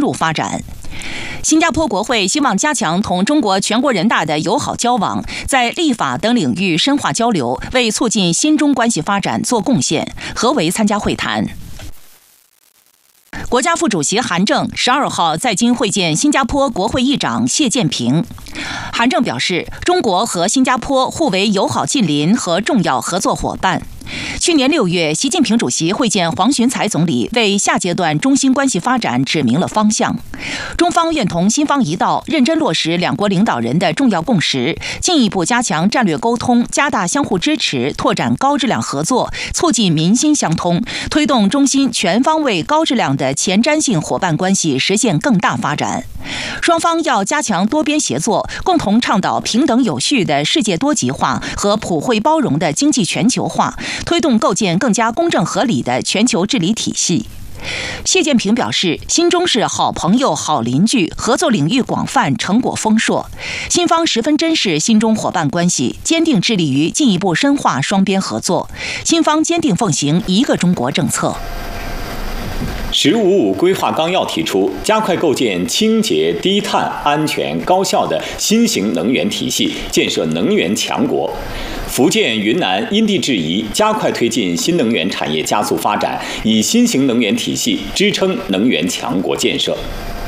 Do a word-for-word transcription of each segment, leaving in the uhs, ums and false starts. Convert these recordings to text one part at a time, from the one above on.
入发展。新加坡国会希望加强同中国全国人大的友好交往，在立法等领域深化交流，为促进新中关系发展做贡献。何为参加会谈。国家副主席韩正十二号在京会见新加坡国会议长谢建平。韩正表示，中国和新加坡互为友好近邻和重要合作伙伴。去年六月，习近平主席会见黄循财总理，为下阶段中新关系发展指明了方向。中方愿同新方一道，认真落实两国领导人的重要共识，进一步加强战略沟通，加大相互支持，拓展高质量合作，促进民心相通，推动中新全方位高质量的前瞻性伙伴关系实现更大发展。双方要加强多边协作，共同倡导平等有序的世界多极化和普惠包容的经济全球化，推动构建更加公正合理的全球治理体系。谢建平表示，新中是好朋友、好邻居，合作领域广泛，成果丰硕。新方十分珍视新中伙伴关系，坚定致力于进一步深化双边合作。新方坚定奉行一个中国政策。 十五五规划纲要提出，加快构建清洁、低碳、安全、高效的新型能源体系，建设能源强国。福建、云南因地制宜，加快推进新能源产业加速发展，以新型能源体系支撑能源强国建设。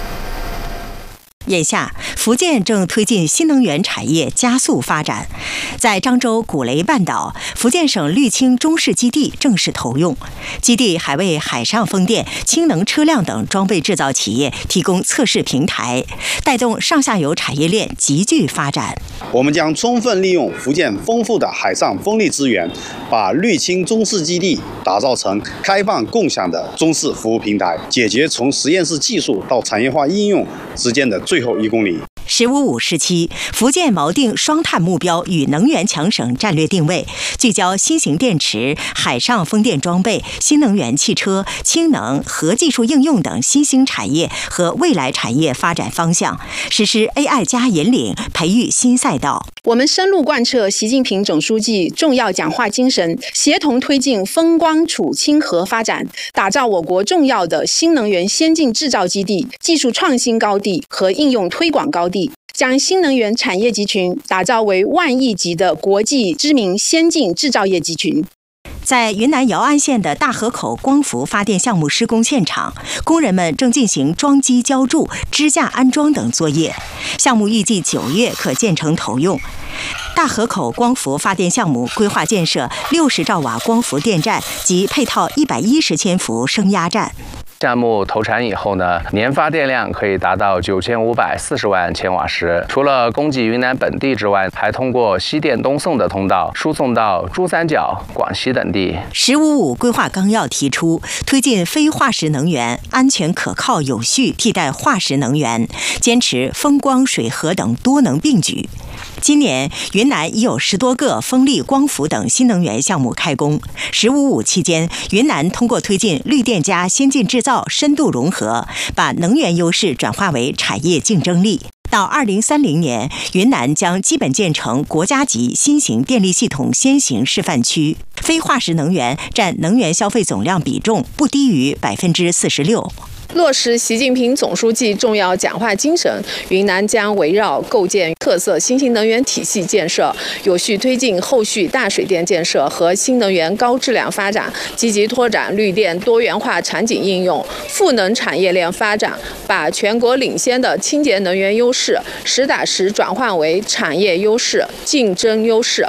眼下，福建正推进新能源产业加速发展。在漳州古雷半岛，福建省绿氢中试基地正式投用。基地还为海上风电、氢能车辆等装备制造企业提供测试平台，带动上下游产业链急剧发展。 我们将充分利用福建丰富的海上风力资源，把绿氢中试基地打造成开放共享的中试服务平台，解决从实验室技术到产业化应用之间的最后一公里。 十五五时期，福建锚定双碳目标与能源强省战略定位，聚焦新型电池、海上风电装备、新能源汽车、氢能、核技术应用等新兴产业和未来产业发展方向，实施 A I 加引领，培育新赛道。 我们深入贯彻习近平总书记重要讲话精神，协同推进风光储氢核发展，打造我国重要的新能源先进制造基地、技术创新高地和应用推广高地，将新能源产业集群打造为万亿级的国际知名先进制造业集群。 在云南瑶安县的大河口光伏发电项目施工现场，工人们正进行装机浇筑、支架安装等作业。项目预计九月可建成投用。大河口光伏发电项目规划建设六十兆瓦光伏电站及配套一百一十千伏升压站。 项目投产以后呢，年发电量可以达到九千五百四十万千瓦时。除了供给云南本地之外，还通过西电东送的通道输送到珠三角、广西等地。 十五五规划纲要提出，推进非化石能源安全可靠有序替代化石能源，坚持风光水核等多能并举。今年，云南已有十多个风力、光伏等新能源项目开工。十五五期间，云南通过推进绿电加先进制造深度融合，把能源优势转化为产业竞争力。到二零三零年，云南将基本建成国家级新型电力系统先行示范区，非化石能源占能源消费总量比重不低于百分之四十六。 落实习近平总书记重要讲话精神，云南将围绕构建特色新型能源体系建设，有序推进后续大水电建设和新能源高质量发展，积极拓展绿电多元化场景应用、赋能产业链发展，把全国领先的清洁能源优势实打实转换为产业优势、竞争优势。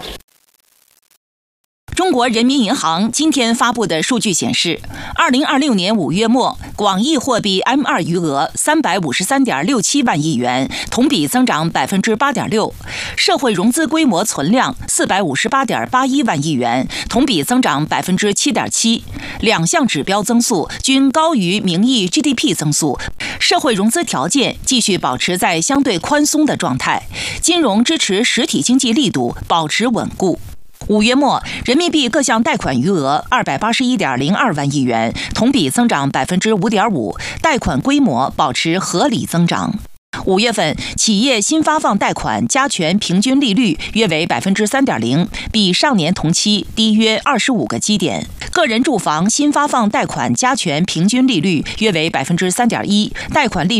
中国人民银行今天发布的数据显示，二零二六年五月末，广义货币 M 二 余额三百五十三点六七万亿元，同比增长百分之八点六；社会融资规模存量四百五十八点八一万亿元，同比增长百分之七点七。两项指标增速均高于名义 G D P 增速，社会融资条件继续保持在相对宽松的状态，金融支持实体经济力度保持稳固。五月末，人民币各项贷款余额二百八十一点零二万亿元，同比增长百分之五点五，贷款规模保持合理增长。五月份，企业新发放贷款加权平均利率约为百分之三点零，比上年同期低约二十五个基点。个人住房新发放贷款加权平均利率约为百分之三点一，贷款利